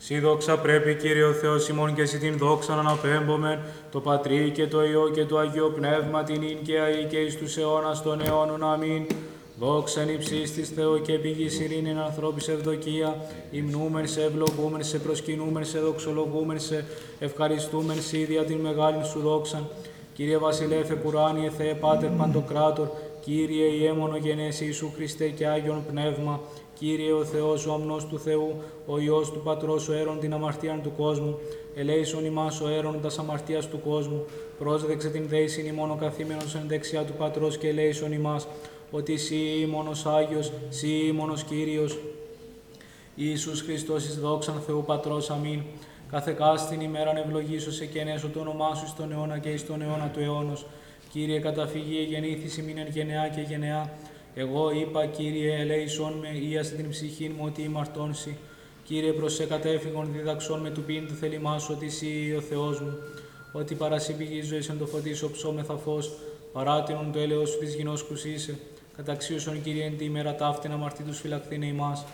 Σι δόξα πρέπει, Κύριε ο Θεός ημών, και εσύ την δόξα αναπέμπομεν, το Πατρί και το Υιό και το Αγίο Πνεύμα, την ίν και αεί και εις τους αιώνας των αιώνων. Αμήν. Δόξα εν υψίστης της Θεό και πηγής ειρήνην ανθρώπης ευδοκία, υμνούμεν σε, ευλογούμεν σε, προσκυνούμεν σε, δοξολογούμεν σε, ευχαριστούμεν σε δια την μεγάλην σου δόξαν. Κύριε Βασιλεύ Επουράνιε Θεέ Πάτερ Παντοκράτορ, Κύριε Ιε μονογενές Ιησού Χριστέ και Άγιον Πνεύμα, Κύριε ο Θεός ο αμνός του Θεού, ο Υιός του Πατρός ο αίρον την αμαρτίαν του κόσμου, ελέησον ημάς ο αίρον τας αμαρτίας του κόσμου, πρόσδεξε την δέησιν ημών ο καθήμενος εν δεξιά του Πατρός και ελέησον ημάς, ότι σύ μόνος Άγιος, σύ μόνος Κύριος, Ιησούς Χριστός εις δόξαν Θεού Πατρός. Αμήν. Κάθε κάστην ημέραν ευλογήσωσε και ενέσω το όνομά σου στον αιώνα και εις τον αιώνα του αιώνος. Κύριε καταφυγή γεννήθης ημίν εν γενεά και γενεά. Εγώ είπα, Κύριε, ελέησόν με, ίασε την ψυχήν μου ότι ημαρτώνσι. Κύριε, προς σε κατέφυγον διδαξόν με του πίν του θέλημά σου, ότι εσύ ο Θεός μου. Ότι παρασύ πηγής ζωής εν το φωτίσω ψώμεθα φως, παράτηνον το έλεος σου της γινός κουσίσε. Καταξίωσον, Κύριε, εν τη ημέρα ταύτην αμαρτήτους φυλαχθήνε ημάς.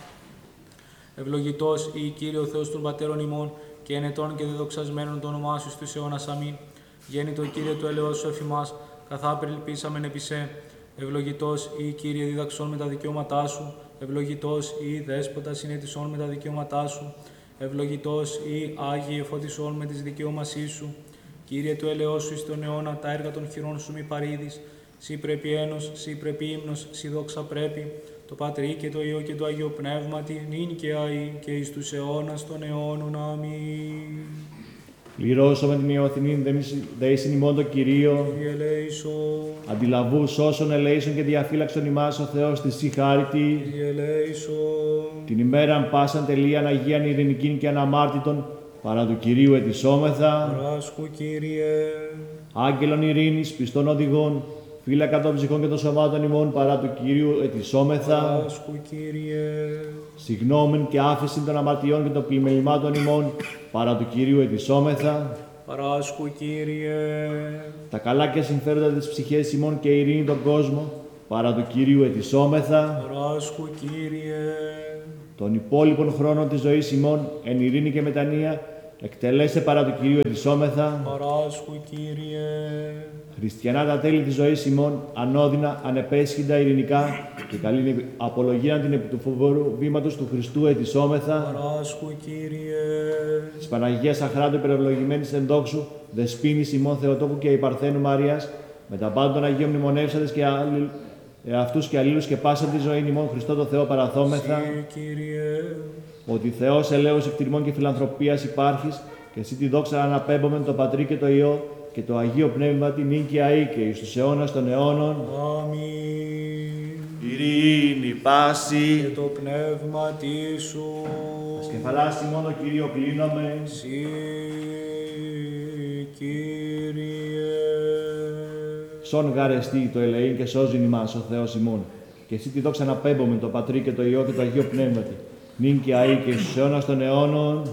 Ευλογητός ή Κύριε ο Θεός των πατέρων ημών, και ενετών και δεδοξασμένων το όνομά σου στους αιώνας. Αμήν. Γέννητο, Κύριε, το έλεος σου εφ' ημάς, καθά ελπίσαμεν επί σε. Ευλογητός ή Κύριε, διδαξών με τα δικαιώματά σου. Ευλογητός ή Δέσποτα, συνέτησών με τα δικαιώματά σου. Ευλογητός ή Άγιε, φώτισόν με τις δικαιώμασή σου. Κύριε, το έλεος σου εις τον αιώνα, τα έργα των χειρών σου μη παρήδεις. Σύ πρέπει ένος, σύ πρέπει ύμνος, σύ δόξα πρέπει. Το Πατρί και το Υιό και το Αγίο Πνεύματι, νυν και αεί και εις τους αιώνας των αιώνων. Αμήν. Πληρώσαμε την ιωθυνήν δεήσιν ημών το Κυρίο. Κύριε ελέησον. Αντιλαβού όσων ελέησον και διαφύλαξον ημάς ο Θεός της συγχάρητη. Κύριε ελέησον. Την ημέραν πάσαν τελείαν Αγίαν ειρηνικήν και αναμάρτητον παρά του Κυρίου ετισόμεθα. Παράσχου, Κύριε. Άγγελον ειρήνης, πιστών οδηγών, φύλακα των ψυχών και των σωμάτων ημών παρά του Κυρίου ετισόμεθα. Παράσχου, Κύριε. Συγνώμην και άφησιν των αμαρτιών και των πλημελημάτων ημών παρά του Κυρίου ετισόμεθα. Παράσχου, Κύριε. Τα καλά και συμφέροντα της ψυχής ημών και ειρήνη τον κόσμο παρά του Κυρίου ετισόμεθα. Παράσχου, Κύριε. Των υπόλοιπων χρόνων της ζωής ημών εν ειρήνη και μετανία εκτελέστε παρά του Κυρίου ετισόμεθα. Παράσχου, Κύριε. Χριστιανά τα τέλη της ζωής ημών, ανώδυνα, ανεπέσχυντα, ειρηνικά και καλή απολογία την επί του φοβερού βήματος του Χριστού ετισόμεθα. Παράσχου, Κύριε. Της Παναγίας Αχράντου υπερευλογημένης εν δόξου, δεσποίνης ημών Θεοτόκου και Υπαρθένου Μαρίας, με τα πάντα των Αγίων μνημονεύσαντες και αυτούς και αλλήλους και πάσα τη ζωή ημών Χριστό το Θεό παραθόμεθα. Σύ, Κύριε. Ότι Θεός ελέος εκτιμών και φιλανθρωπίας υπάρχεις και εσύ τη δόξα αναπέμπομεν το Πατρί και το Υιό και το Αγίο Πνεύμα την νυν και αεί και εις τους αιώνας των αιώνων. Αμήν. Ειρήνη πάση. Και το πνεύμα σου. Ασκεφαλάς ημών το Κύριο κλείνομαι. Σύ, Κύριε. Σον γαρεστή το ελεήν και σώζειν ημάς ο Θεός ημών. Και εσύ τη δόξα αναπέμπομεν το Πατρί και το Υιό και το Αγίο Πνεύματι. Νυν και αεί και εις τους αιώνας των αιώνων.